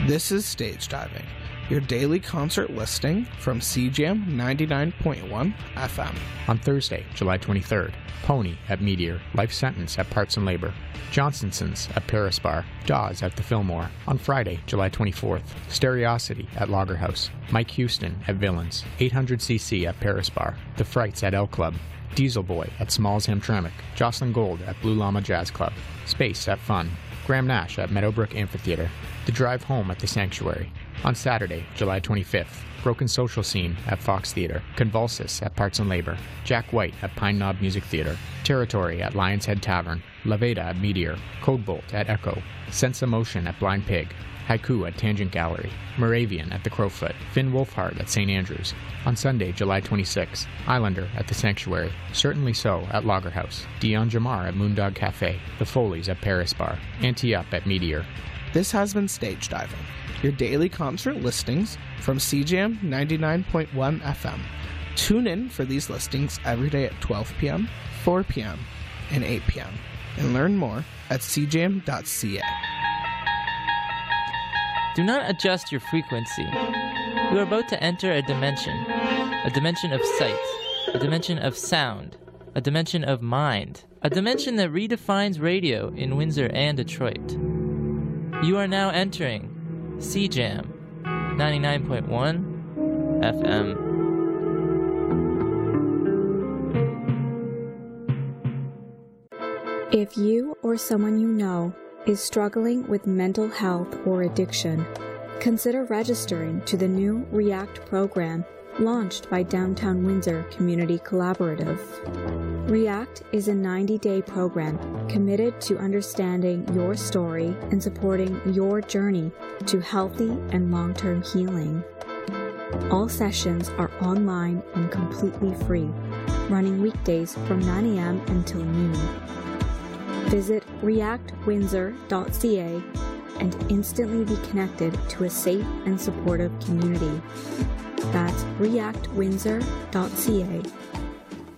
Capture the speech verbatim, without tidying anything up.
This is Stage Diving, your daily concert listing from C J A M ninety-nine point one F M. On Thursday, July twenty-third, Pony at Meteor, Life Sentence at Parts and Labor, Johnsonson's at Paris Bar, Dawes at the Fillmore. On Friday, July twenty-fourth, Stereosity at Lager House, Mike Houston at Villains, eight hundred c c at Paris Bar, The Frights at L Club, Diesel Boy at Smalls Hamtramck, Jocelyn Gold at Blue Llama Jazz Club, Space at Fun, Graham Nash at Meadowbrook Amphitheater, The Drive Home at the Sanctuary. On Saturday, July twenty-fifth, Broken Social Scene at Fox Theater, Convulsus at Parts and Labor, Jack White at Pine Knob Music Theater, Territory at Lion's Head Tavern, La Veda at Meteor, Codebolt at Echo, Sense Emotion at Blind Pig, Haiku at Tangent Gallery, Moravian at the Crowfoot, Finn Wolfhard at Saint Andrews. On Sunday, July twenty-sixth, Islander at the Sanctuary, Certainly So at Lager House, Dion Jamar at Moondog Cafe, The Foleys at Paris Bar, Ante Up at Meteor. This has been Stage Diving, your daily concert listings from C J A M ninety-nine point one F M. Tune in for these listings every day at twelve p.m., four p.m., and eight p.m. and learn more at c j m dot c a. Do not adjust your frequency. You are about to enter a dimension, a dimension of sight, a dimension of sound, a dimension of mind, a dimension that redefines radio in Windsor and Detroit. You are now entering C J A M ninety-nine point one F M. If you or someone you know is struggling with mental health or addiction, consider registering to the new REACT program launched by Downtown Windsor Community Collaborative. REACT is a ninety-day program committed to understanding your story and supporting your journey to healthy and long-term healing. All sessions are online and completely free, running weekdays from nine a.m. until noon. Visit react windsor dot c a and instantly be connected to a safe and supportive community. That's react windsor dot c a.